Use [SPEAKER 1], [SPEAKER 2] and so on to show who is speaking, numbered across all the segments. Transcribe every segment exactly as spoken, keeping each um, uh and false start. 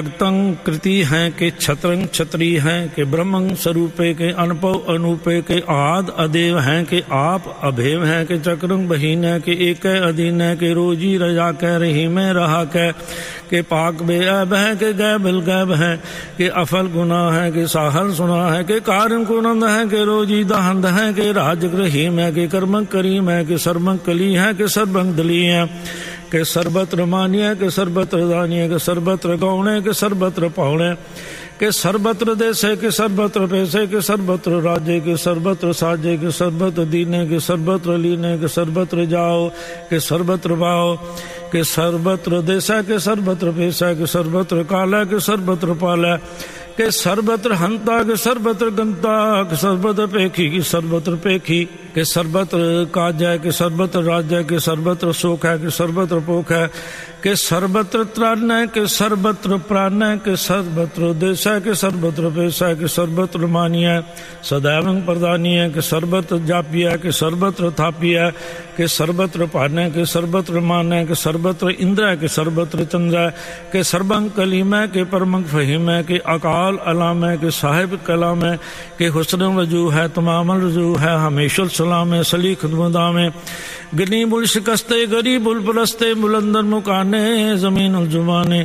[SPEAKER 1] तंग कृति हैं के छत्रंग छत्री हैं के ब्रह्मं स्वरूपे के अनपव अनूपे के आद अदेव हैं के आप अभेव हैं के चक्रंग बहीन है के एक अधीन है के रोजी रजा कह रही में रहा कह के पाक बे अब है के गै बिल गैब है के अफल गुना है के साहल सुना है के कारण कुनंद है के रोजी दहंद है के राजग्रहीम है के कर्मंग करीम है के सर्वंग कली है के सर्वंग दली है के सर्वत्र मानिय के सर्वत्र दानिय के सर्वत्र गौणे के सर्वत्र पावणे के सर्वत्र देशे के सर्वत्र पैसे के सर्वत्र राज्य के सर्वत्र साजे के सर्वत्र दीने के सर्वत्र लीने के सर्वत्र जाओ के सर्वत्र भाओ के सर्वत्र देशा के सर्वत्र पैसा के सर्वत्र काला के सर्वत्र पाला के सर्वत्र हंता के सर्वत्र गंता के सर्वत्र पेखी की सर्वत्र पेखी के सर्वत्र काज के सर्वत्र राज्य के सर्वत्र सुख है के सर्वत्र पोख है के सर्वत्र त्राण है के सर्वत्र प्राण है के सर्वत्र देश है के सर्वत्र पैसा है के सर्वत्र मानी है सदैव प्रदानी है के सर्वत्र जापी है के सर्वत्र थापी है के सर्वत्र पान है के सर्वत्र मान है के सर्वत्र इंद्र है के सर्वत्र चंद्र है के सर्वंग कलीम है के परमंग फहीम है के अकाल अलाम है के साहिब कलाम है के हुस्न वजू है तमाम रजू है हमेशा सलाम है सली खुदमुदा में गनी बुल शिकस्ते गरीब उल परस्ते बुलंदर मुकाने जमीन उल जुबाने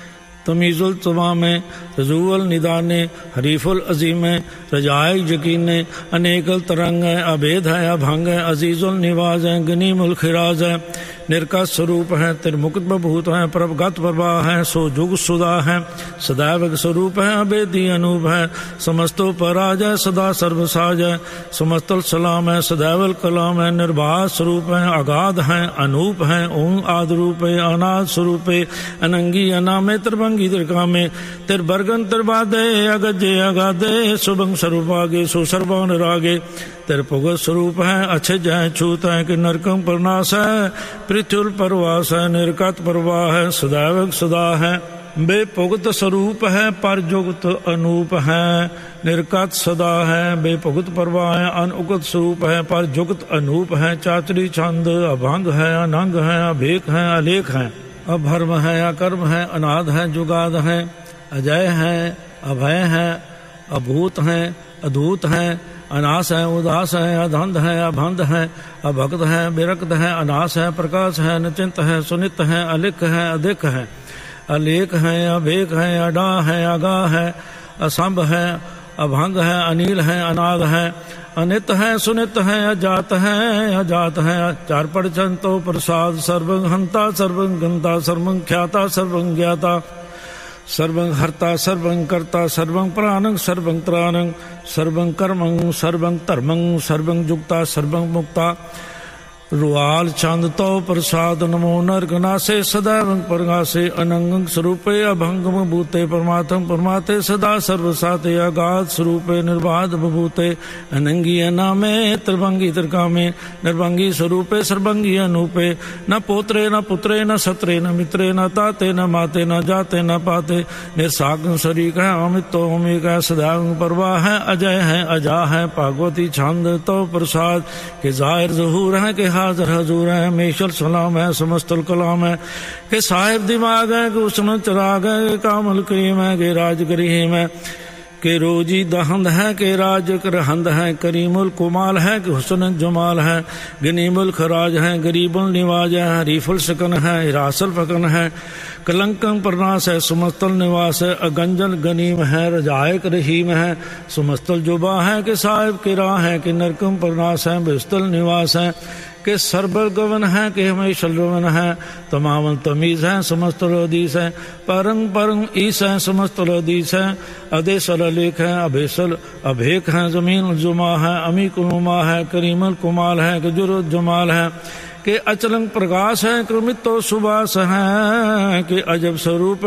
[SPEAKER 1] तमीज़ुल तमामे रजूअल निदाने हरीफुल अजीमे रजाए यकीने अनेकल तरंग है अभेद है अभंग है अजीज़ुल निवाज है गनीमुल खिराज है निर्का स्वरूप है तिरमुक्त बभूत है प्रभगत प्रभा है सो जुग सुधा है सदैव स्वरूप है अभेदी अनूप है समस्तो पराज है सदा सर्वसाज है समस्तल सलाम है सदैवल कलाम है निर्बाध स्वरूप है अगाध है अनूप है ओं आद रूप है अनाद स्वरूप है अनंगी अनामे त्रिभंगी त्रिकामे तिरबर्गन तिरबादे अगजे अगाधे सुभंग स्वरूपागे सुसर्वान रागे तिरपुगत स्वरूप है अच्छे जय छूत है कि नरकम प्रनाश है पृथ्वी परवास है निर्कत प्रवाह है सदैव सदा है बेपुगत स्वरूप है पर जुगत अनूप है निर्कत सदा है बेपुगत प्रवाह है अनुगत स्वरूप है पर जुगत अनूप है चातरी छंद अभंग है अनंग है अभेक है अलेख है अभर्म है अकर्म है अनाद है जुगाद है अजय है अभय है अभूत है अधूत है अनास है उदास है अधंध है अभंध है अभक्त है विरक्त है अनास है प्रकाश है निचिंत है सुनित है अलिख है अधिक है अलेख है अभेक है अडा है अगा है असंभ है अभंग है अनिल है अनाद है अनित है सुनित है अजात है अजात है चार परचंतो प्रसाद सर्वं हंता सर्वं गंता सर्वं ख्याता सर्वं ज्ञाता सर्वं हर्ता सर्वं कर्ता सर्वं प्राणं सर्वं त्राणं सर्वं कर्मं सर्वं धर्मं सर्वं जुक्ता सर्वं मुक्ता रुआल चांद तो प्रसाद नमो नरगनासे सदैव परगासे अनंग स्वरूपे अभंगम भूते परमात्म परमाते सदा सर्वसाते अगाध स्वरूपे निर्बाध बभूते अनंगी अनामे त्रिभंगी त्रिकामे निर्भंगी स्वरूपे सर्वंगी अनूपे न पोत्रे न पुत्रे न सत्रे न मित्रे न ताते न माते न जाते न पाते निर्साग शरीक है अमितो अमिक है सदैव परवाह है अजय है अजा है भागवती छंद तो प्रसाद के जाहिर जहूर है के हाजिर हजूर है मेशल सलाम है समस्तल कलाम है के साहिब दिमाग है कि उसने चिराग है के कामल करीम है के राज करीम है के रोजी दहंद है के राज करहंद है करीमुल कुमाल है कि हुस्न जमाल है गनीमुल खराज है गरीबुल निवाज है हरीफुल सकन है हिरासल फकन है कलंकम प्रनाश है सुमस्तल निवास है अगंजल गनीम है रजायक रहीम है सुमस्तल जुबा है कि साहिब के राह है कि नरकम प्रनाश है बेस्तल निवास है के सर्वर गवन है कि हमेशा रवन है तमाम तमीज है समस्त अदीस है परंग परंग ईस है समस्त अदीस है अदेसल अलेख है अभेसल अभेक है जमीन जुमा है अमी कुनुमा है करीमल कुमाल है गजुर जमाल है के अचलंग प्रकाश है क्रमित तो सुबास है कि अजब स्वरूप